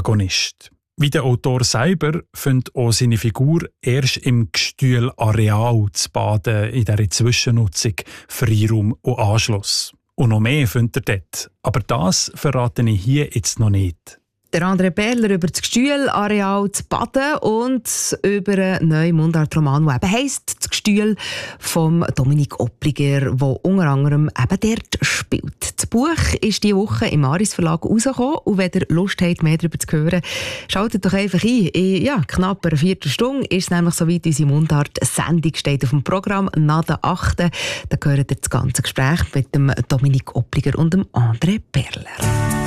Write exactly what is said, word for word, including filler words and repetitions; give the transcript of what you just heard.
Protagonist. Wie der Autor selber findet auch seine Figur erst im Gestühlareal zu baden, in dieser Zwischennutzung, Freiraum und Anschluss. Und noch mehr findet er dort. Aber das verrate ich hier jetzt noch nicht. Der André Perler über das Gestühlareal zu baden und über einen neuen Mundartroman, der eben heisst «Das Gestühl» von Dominik Oppliger, der unter anderem eben dort spielt. Das Buch ist diese Woche im Aris Verlag rausgekommen und wenn ihr Lust habt, mehr darüber zu hören, schaltet doch einfach ein. In ja, knapp einer Viertelstunde ist es nämlich soweit, unsere Mundart-Sendung steht auf dem Programm nach der achten. Da gehört ihr das ganze Gespräch mit dem Dominik Oppliger und dem André Perler.